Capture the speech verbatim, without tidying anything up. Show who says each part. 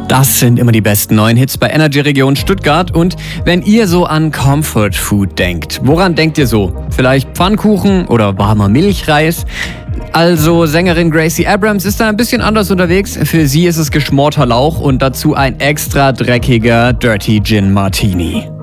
Speaker 1: Das sind immer die besten neuen Hits bei Energy Region Stuttgart. Und wenn ihr so an Comfort Food denkt, woran denkt ihr so? Vielleicht Pfannkuchen oder warmer Milchreis? Also Sängerin Gracie Abrams ist da ein bisschen anders unterwegs. Für sie ist es geschmorter Lauch und dazu ein extra dreckiger Dirty Gin Martini.